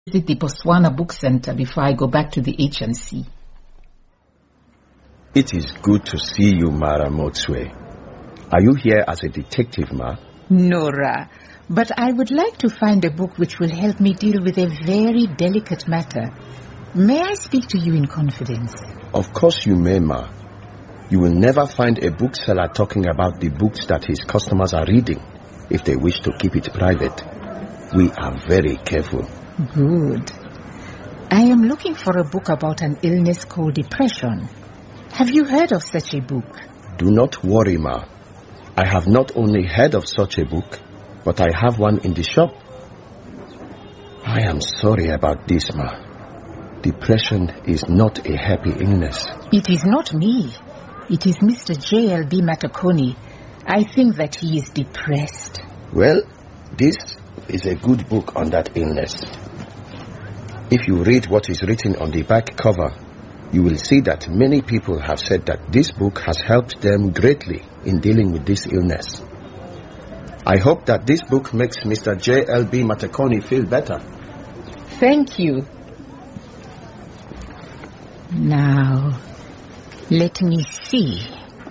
visit the Botswana Book Center before I go back to the HNC. It is good to see you, Mara Motswe. Are you here as a detective, Ma? Nora, but I would like to find a book which will help me deal with a very delicate matter. May I speak to you in confidence? Of course you may, Ma. You will never find a bookseller talking about the books that his customers are reading if they wish to keep it private. We are very careful. Good. I am looking for a book about an illness called depression. Have you heard of such a book? Do not worry, Ma. I have not only heard of such a book, but I have one in the shop. I am sorry about this, Ma. Depression is not a happy illness. It is not me. It is Mr. J.L.B. Matakoni. I think that he is depressed. Well, this is a good book on that illness. If you read what is written on the back cover, you will see that many people have said that this book has helped them greatly in dealing with this illness. I hope that this book makes Mr. J.L.B. Matakoni feel better. Thank you. Now, let me see.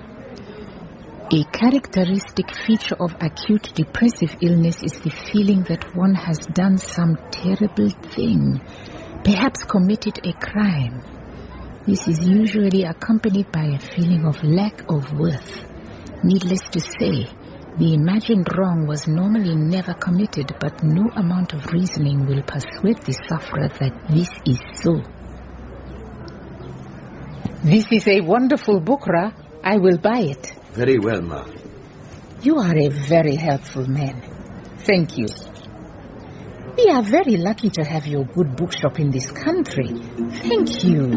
A characteristic feature of acute depressive illness is the feeling that one has done some terrible thing, perhaps committed a crime. This is usually accompanied by a feeling of lack of worth. Needless to say, the imagined wrong was normally never committed, but no amount of reasoning will persuade the sufferer that this is so. This is a wonderful book, Ra. I will buy it. Very well, Ma. You are a very helpful man. Thank you. We are very lucky to have your good bookshop in this country. Thank you.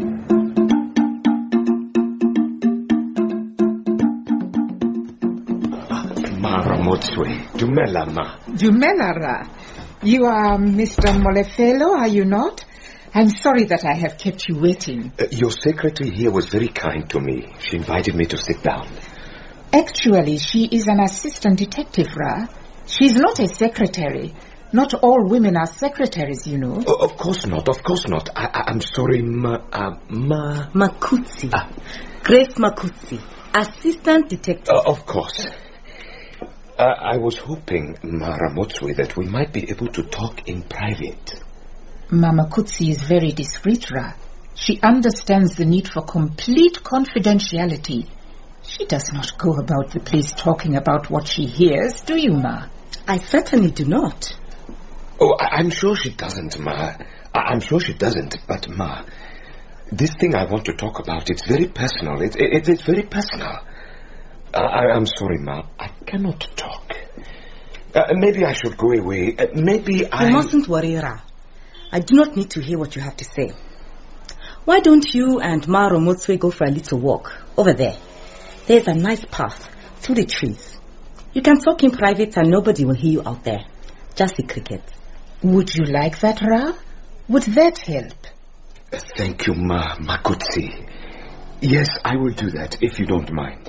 Mara Motswe, Dumela, Ma. Dumela, Ra. You are Mr. Molefelo, are you not? I'm sorry that I have kept you waiting. Your secretary here was very kind to me. She invited me to sit down. Actually, she is an assistant detective, Ra. She's not a secretary. Not all women are secretaries, you know. Of course not, of course not. I'm sorry, Makutsi. Grace Makutsi, assistant detective. Of course. I was hoping, Mara Motswe, that we might be able to talk in private. Mama Kutsi is very discreet, Ra. She understands the need for complete confidentiality. She does not go about the place talking about what she hears, do you, Ma? I certainly do not. Oh, I'm sure she doesn't, Ma. I'm sure she doesn't, but Ma, this thing I want to talk about, it's very personal. It's very personal. I'm sorry, Ma. I cannot talk. Maybe I should go away. You mustn't worry, Ra. I do not need to hear what you have to say. Why don't you and Mara Motswe go for a little walk over there? There's a nice path through the trees. You can talk in private and nobody will hear you out there. Just the cricket. Would you like that, Ra? Would that help? Thank you, Makutsi. Yes, I will do that if you don't mind.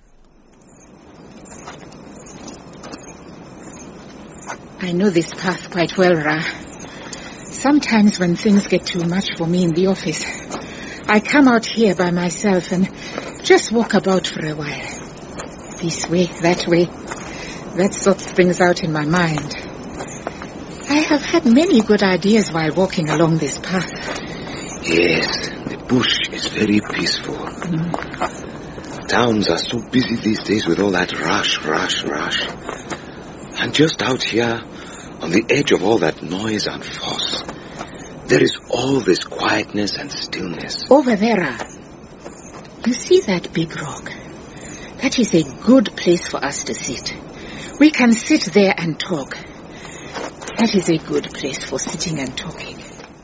I know this path quite well, Ra. Sometimes when things get too much for me in the office, I come out here by myself and just walk about for a while. This way, that way. That sorts things out in my mind. I have had many good ideas while walking along this path. Yes, the bush is very peaceful. Towns are so busy these days with all that rush. And just out here, on the edge of all that noise and fuss, there is all this quietness and stillness. Over there, you see that big rock? That is a good place for us to sit. We can sit there and talk. That is a good place for sitting and talking.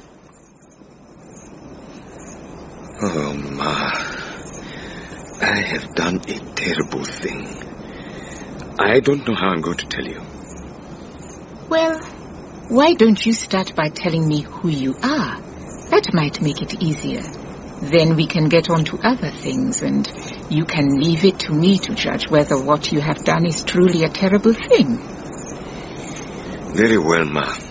Oh, Ma, I have done a terrible thing. I don't know how I'm going to tell you. Well, why don't you start by telling me who you are? That might make it easier. Then we can get on to other things, and you can leave it to me to judge whether what you have done is truly a terrible thing. Very well, Ma.